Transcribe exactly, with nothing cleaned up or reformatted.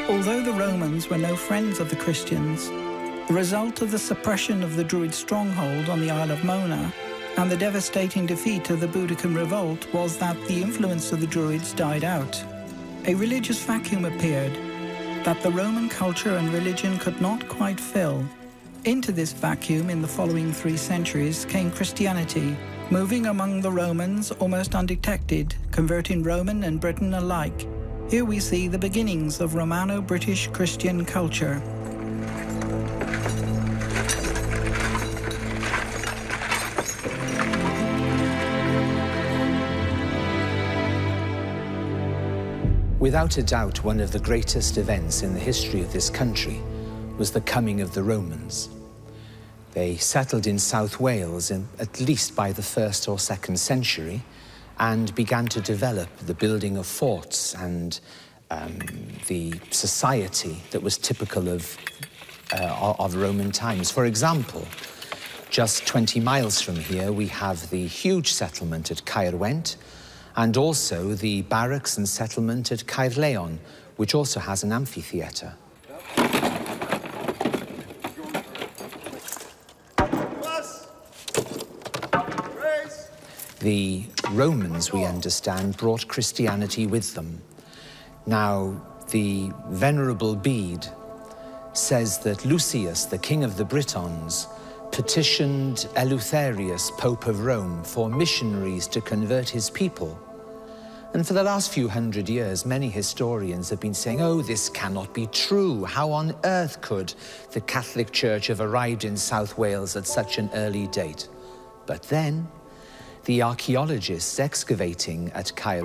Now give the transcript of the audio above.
Although the Romans were no friends of the Christians, the result of the suppression of the Druid stronghold on the Isle of Mona and the devastating defeat of the Boudiccan revolt was that the influence of the Druids died out. A religious vacuum appeared that the Roman culture and religion could not quite fill. Into this vacuum in the following three centuries came Christianity, moving among the Romans almost undetected, converting Roman and Briton alike. Here we see the beginnings of Romano-British Christian culture. Without a doubt, one of the greatest events in the history of this country was the coming of the Romans. They settled in South Wales in, at least by the first or second century, and began to develop the building of forts and um, the society that was typical of, uh, of Roman times. For example, just twenty miles from here, we have the huge settlement at Caerwent, and also the barracks and settlement at Caerleon, which also has an amphitheatre. The Romans, we understand, brought Christianity with them. Now, the Venerable Bede says that Lucius, the king of the Britons, petitioned Eleutherius, Pope of Rome, for missionaries to convert his people. And for the last few hundred years, many historians have been saying, oh, this cannot be true. How on earth could the Catholic Church have arrived in South Wales at such an early date? But then, the archaeologists excavating at Caerwent